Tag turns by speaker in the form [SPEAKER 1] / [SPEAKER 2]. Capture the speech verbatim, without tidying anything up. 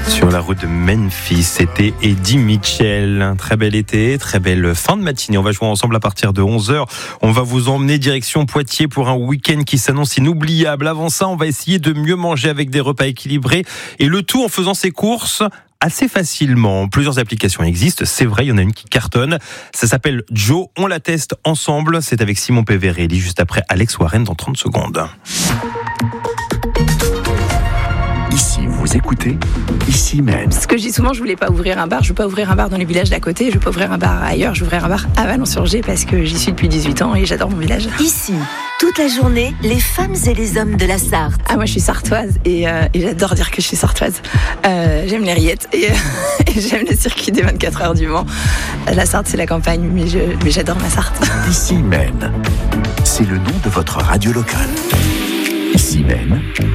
[SPEAKER 1] Sur la route de Memphis, c'était Eddie Mitchell. Un très bel été, très belle fin de matinée. On va jouer ensemble à partir de onze heures. On va vous emmener direction Poitiers pour un week-end qui s'annonce inoubliable. Avant ça, on va essayer de mieux manger avec des repas équilibrés et le tout en faisant ses courses assez facilement. Plusieurs applications existent, c'est vrai, il y en a une qui cartonne. Ça s'appelle Joe, on la teste ensemble. C'est avec Simon Péverelli, juste après Alex Warren dans trente secondes.
[SPEAKER 2] Ici, vous écoutez, ici même.
[SPEAKER 3] Ce que je dis souvent, je voulais pas ouvrir un bar. Je veux pas ouvrir un bar dans les villages d'à côté. Je veux pas ouvrir un bar ailleurs. Je veux ouvrir un bar à Valence-sur-Gé parce que j'y suis depuis dix-huit ans et j'adore mon village.
[SPEAKER 4] Ici, toute la journée, les femmes et les hommes de la Sarthe.
[SPEAKER 3] Ah, moi, je suis sartoise et, euh, et j'adore dire que je suis sartoise. Euh, j'aime les rillettes et, euh, et j'aime le circuit des vingt-quatre heures du Mans. La Sarthe, c'est la campagne, mais, je, mais j'adore ma Sarthe.
[SPEAKER 2] Ici même, c'est le nom de votre radio locale. Ici même,